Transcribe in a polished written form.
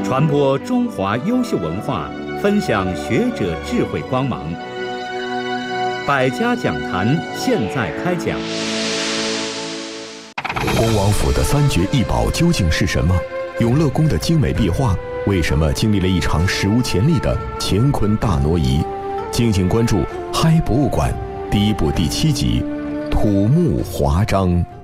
传播中华优秀文化，分享学者智慧光芒。百家讲坛现在开讲。 恭王府的三绝异宝究竟是什么？永乐宫的精美壁画为什么经历了一场史无前例的乾坤大挪移？敬请关注《嗨博物馆》第1部第7集《土木华章》。